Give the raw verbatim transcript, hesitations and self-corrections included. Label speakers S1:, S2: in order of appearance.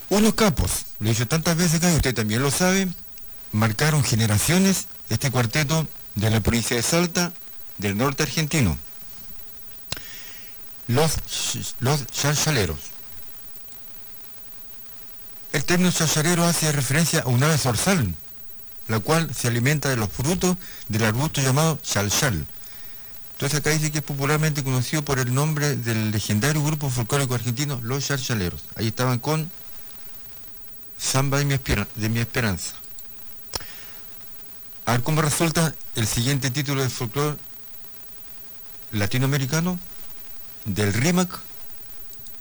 S1: Unos capos, lo he dicho tantas veces acá y usted también lo sabe, marcaron generaciones este cuarteto de la provincia de Salta, del norte argentino. Los, los chalchaleros. El término chalchalero hace referencia a un ave zorzal, la cual se alimenta de los frutos del arbusto llamado chalchal. Entonces acá dice que es popularmente conocido por el nombre del legendario grupo folclórico argentino, los chalchaleros. Ahí estaban con Samba de mi, de mi esperanza. A ver cómo resulta el siguiente título del folclore latinoamericano del R I M A C